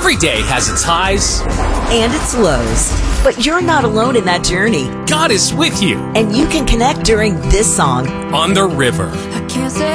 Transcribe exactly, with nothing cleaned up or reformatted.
Every day has its highs and its lows. But you're not alone in that journey. God is with you. And you can connect during this song. On the River. I can't say